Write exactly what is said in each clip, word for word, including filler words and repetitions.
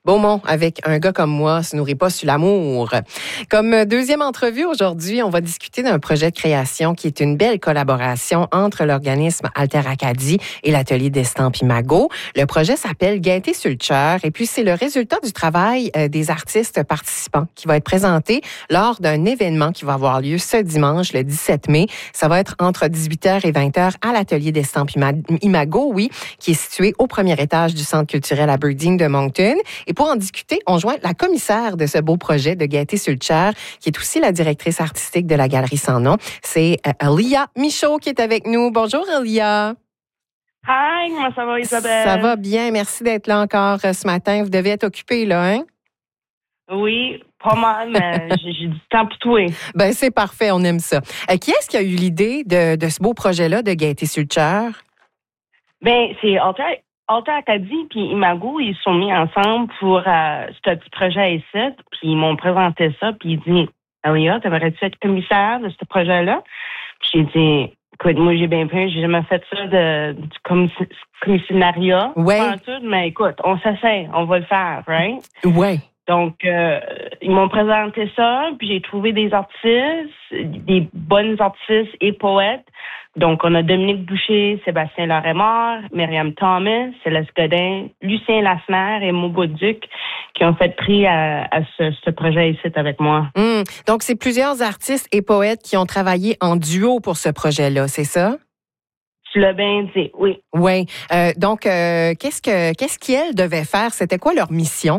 Beaumont, avec un gars comme moi, se nourrit pas sur l'amour. Comme deuxième entrevue aujourd'hui, on va discuter d'un projet de création qui est une belle collaboration entre l'organisme Alter Acadie et l'atelier d'Estampes Imago. Le projet s'appelle Gaieté sur le cœur et puis c'est le résultat du travail euh, des artistes participants qui va être présenté lors d'un événement qui va avoir lieu ce dimanche, le dix-sept mai. Ça va être entre dix-huit heures et vingt heures à l'atelier d'Estampes Imago, oui, qui est situé au premier étage du Centre culturel Aberdeen de Moncton. Et pour en discuter, on joint la commissaire de ce beau projet de Gaieté sur le cœur, qui est aussi la directrice artistique de la Galerie Sans Nom. C'est euh, Lia Michaud qui est avec nous. Bonjour, Lia. Hi, comment ça va, Isabelle? Ça va bien. Merci d'être là encore euh, ce matin. Vous devez être occupée, là, hein? Oui, pas mal, mais j'ai, j'ai du temps pour toi. Ben c'est parfait, on aime ça. Euh, qui est-ce qui a eu l'idée de, de ce beau projet-là de Gaieté sur le cœur? Ben, c'est Alter, Alter Acadie puis Imago, ils se sont mis ensemble pour euh, ce petit projet ici, puis ils m'ont présenté ça, puis ils disent « Alia, t'aimerais-tu être commissaire de ce projet-là? » Puis j'ai dit « Écoute, moi, j'ai bien peur, j'ai jamais fait ça de, du commissi- commissariat. Ouais. Pas en tout, mais écoute, on s'essaie, on va le faire, right? » Ouais. Donc, euh, ils m'ont présenté ça, puis j'ai trouvé des artistes, des bonnes artistes et poètes. Donc, on a Dominique Boucher, Sébastien Larémard, Myriam Thomas, Céleste Godin, Lucien Lassner et Mogo Duc qui ont fait prix à, à ce, ce projet ici avec moi. Mmh. Donc, c'est plusieurs artistes et poètes qui ont travaillé en duo pour ce projet-là, c'est ça? Tu l'as bien dit, oui. Oui. Euh, donc, euh, qu'est-ce que qu'est-ce qu'elles devaient faire? C'était quoi leur mission?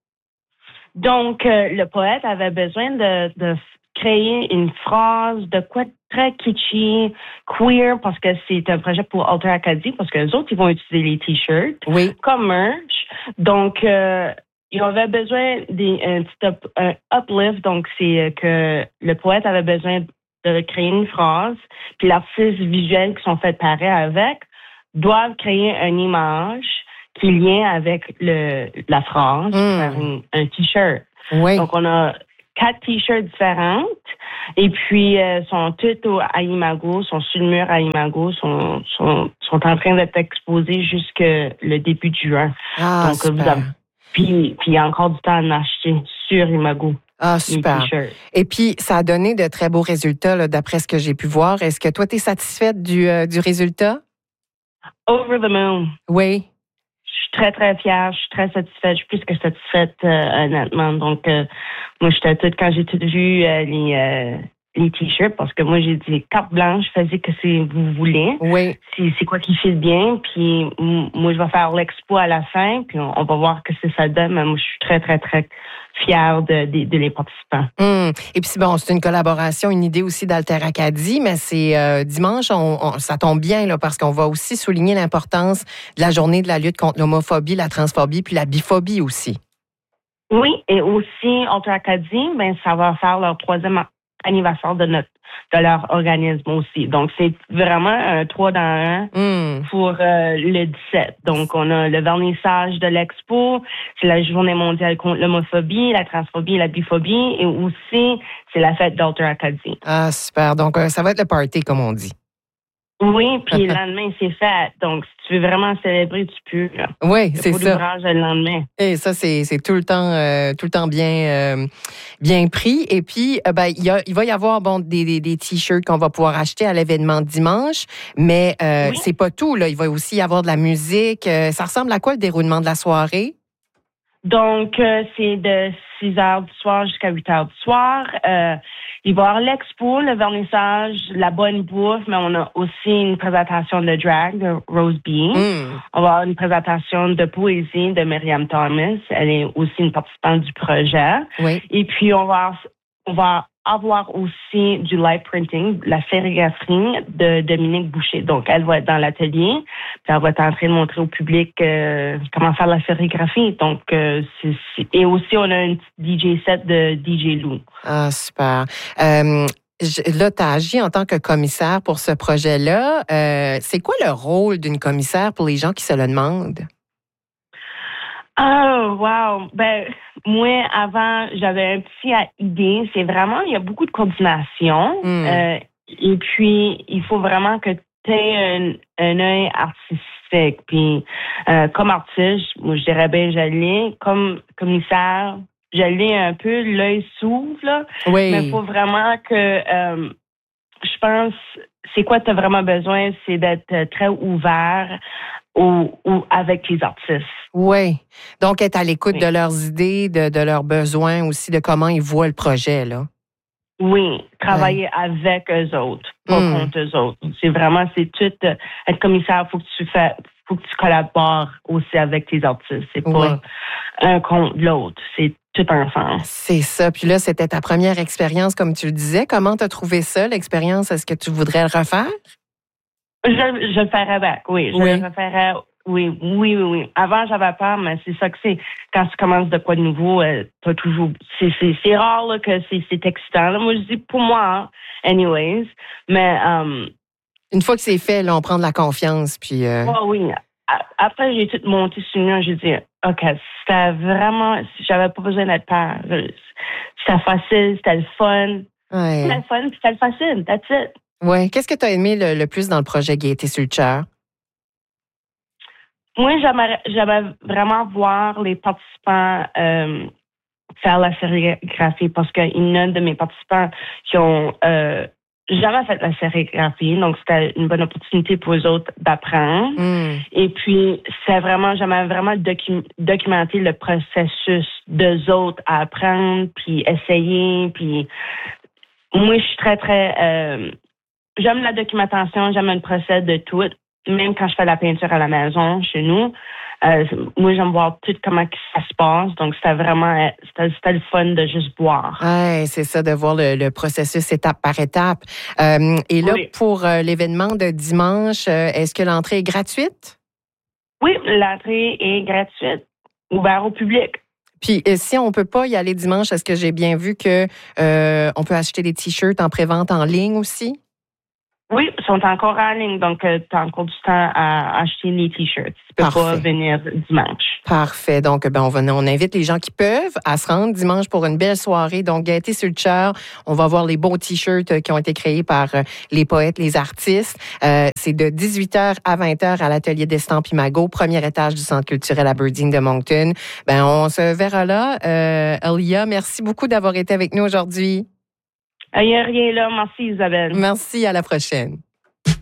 Donc, euh, le poète avait besoin de, de créer une phrase de quoi très kitschy, queer, parce que c'est un projet pour Alter Acadie, parce que les autres, ils vont utiliser les T-shirts oui. comme merch. Donc, euh, ils avaient besoin d'un petit up, un uplift. Donc, c'est que le poète avait besoin de créer une phrase, puis l'artiste visuel qui sont faits pareil avec doivent créer une image qui est lié avec le, la phrase, mmh. un, un T-shirt. Oui. Donc, on a quatre T-shirts différentes et puis euh, sont toutes au, à Imago, sont sur le mur à Imago, sont, sont, sont en train d'être exposés jusqu'à le début de juin. Ah, Donc, super. vous avez, puis, puis il y a encore du temps à en acheter sur Imago. Ah, super. Et puis, ça a donné de très beaux résultats, là, d'après ce que j'ai pu voir. Est-ce que toi, tu es satisfaite du, euh, du résultat? Over the moon. Oui. Je suis très, très fière. Je suis très satisfaite. Je suis plus que satisfaite, euh, honnêtement. Donc, euh, moi, j'étais toute, quand j'ai tout vu euh, les, euh, les T-shirts, parce que moi, j'ai dit carte blanche, faites que c'est vous voulez. Oui. C'est, c'est quoi qui fait bien. Puis, m- moi, je vais faire l'expo à la fin, puis on, on va voir que c'est ça donne. Mais moi, je suis très, très, très fière de, de, de les participants. Mmh. Et puis, bon, c'est une collaboration, une idée aussi d'Alter Acadie, mais c'est euh, dimanche, on, on, ça tombe bien, là, parce qu'on va aussi souligner l'importance de la journée de la lutte contre l'homophobie, la transphobie, puis la biphobie aussi. Oui, et aussi, Alter Acadie, ben, ça va faire leur troisième anniversaire de notre de leur organisme aussi. Donc, c'est vraiment un trois dans un mmh. pour euh, le dix-sept. Donc, on a le vernissage de l'expo, c'est la journée mondiale contre l'homophobie, la transphobie et la biphobie, et aussi, c'est la fête d'Alter Acadie. Ah, super. Donc, euh, ça va être le party, comme on dit. Oui, puis le lendemain, c'est fait. Donc, si tu veux vraiment célébrer, tu peux. Là. Oui, c'est ça. D'ouvrage le lendemain. Et ça, c'est, c'est tout le temps, euh, tout le temps bien, euh, bien pris. Et puis, euh, ben, il, y a, il va y avoir bon des, des, des t-shirts qu'on va pouvoir acheter à l'événement dimanche, mais euh, oui. c'est pas tout. Là, il va aussi y avoir de la musique. Euh, ça ressemble à quoi le déroulement de la soirée? Donc, euh, c'est de six heures du soir jusqu'à huit heures du soir. Euh, il va y avoir l'expo, le vernissage, la bonne bouffe, mais on a aussi une présentation de drag de Rose B. Mm. On va avoir une présentation de poésie de Myriam Thomas. Elle est aussi une participante du projet. Oui. Et puis, on va, on va avoir aussi du live printing, la sérigraphie de Dominique Boucher. Donc, elle va être dans l'atelier, puis elle va être en train de montrer au public euh, comment faire la sérigraphie. Donc, euh, c'est, c'est... et aussi, on a un petit D J set de D J Lou. Ah, super. Euh, je, là, tu as agi en tant que commissaire pour ce projet-là. Euh, c'est quoi le rôle d'une commissaire pour les gens qui se le demandent? Oh, wow. Ben, moi, avant, j'avais un petit idée. C'est vraiment, il y a beaucoup de coordination. Mm. Euh, et puis, il faut vraiment que tu un, un œil artistique. Puis, euh, comme artiste, moi, je dirais bien, je l'ai. Comme commissaire, je l'ai un peu. L'œil s'ouvre, là. Oui. Mais il faut vraiment que, euh, je pense, c'est quoi tu as vraiment besoin, c'est d'être très ouvert ou, ou avec les artistes. Oui. Donc, être à l'écoute Oui. de leurs idées, de, de leurs besoins aussi, de comment ils voient le projet, là. Oui, travailler ouais. avec eux autres, pas mm. contre eux autres. C'est vraiment, c'est tout, euh, être commissaire, faut que tu fais, faut que tu collabores aussi avec tes artistes. C'est pas oui. un contre l'autre, c'est tout ensemble. C'est ça. Puis là, c'était ta première expérience, comme tu le disais. Comment t'as trouvé ça, l'expérience? Est-ce que tu voudrais le refaire? Je, je le ferais avec, oui. Je oui. le referais, oui, oui, oui, oui. Avant, j'avais peur, mais c'est ça que c'est. Quand tu commences de quoi de nouveau, euh, t'as toujours. C'est, c'est, c'est rare là, que c'est, c'est excitant. Là. Moi, je dis pour moi, hein, anyways. Mais. Um, Une fois que c'est fait, là, on prend de la confiance. Puis. Euh... Oh, oui. Après, j'ai tout monté sur moi. J'ai dit, OK, c'était vraiment. J'avais pas besoin d'être peur. C'était facile, c'était le fun. Ouais. C'était le fun, puis c'était le facile. That's it. Oui. Qu'est-ce que tu as aimé le, le plus dans le projet Gaieté sur le Chair? Moi, j'aimerais, j'aimerais vraiment voir les participants euh, faire la sérigraphie parce qu'il y en a de mes participants qui ont euh, jamais fait la sérigraphie. Donc, c'était une bonne opportunité pour eux autres d'apprendre. Mm. Et puis, c'est vraiment, j'aimerais vraiment docu- documenter le processus d'eux autres à apprendre, puis essayer. Puis, moi, je suis très, très... Euh, j'aime la documentation, j'aime le procès de tout. Même quand je fais la peinture à la maison, chez nous, euh, moi, j'aime voir tout comment ça se passe. Donc, c'était vraiment, c'était, c'était le fun de juste voir. Ouais, c'est ça, de voir le, le processus étape par étape. Euh, et là, oui. pour euh, l'événement de dimanche, euh, est-ce que l'entrée est gratuite? Oui, l'entrée est gratuite, ouverte au public. Puis, euh, si on ne peut pas y aller dimanche, est-ce que j'ai bien vu que euh, on peut acheter des T-shirts en prévente en ligne aussi? Oui, ils sont encore en ligne, donc euh, tu as encore du temps à acheter les T-shirts. Tu peux Parfait. pas venir dimanche. Parfait. Donc, ben, on, va, on invite les gens qui peuvent à se rendre dimanche pour une belle soirée. Donc, Gaieté sur le Chair. On va voir les beaux T-shirts qui ont été créés par euh, les poètes, les artistes. Euh, c'est de dix-huit heures à vingt heures à l'atelier d'Estampes Imago, premier étage du Centre culturel Aberdeen de Moncton. Ben, on se verra là. Euh, Elia, merci beaucoup d'avoir été avec nous aujourd'hui. Il n'y a rien là. Merci, Isabelle. Merci, à la prochaine.